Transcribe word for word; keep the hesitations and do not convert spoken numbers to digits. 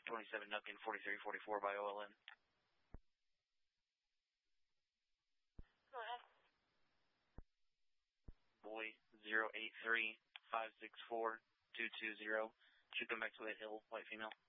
twenty-seven Nukin, forty-three forty-four by O L N. Go ahead. Boy, zero eight three five six four two two zero. Should come back to Lake Hill, white female.